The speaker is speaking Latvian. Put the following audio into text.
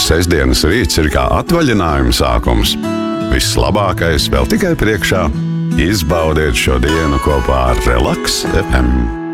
sestdienas rīts ir kā atvaļinājuma sākums. Viss labākais vēl tikai priekšā. Izbaudiet šo dienu kopā ar Relaks FM.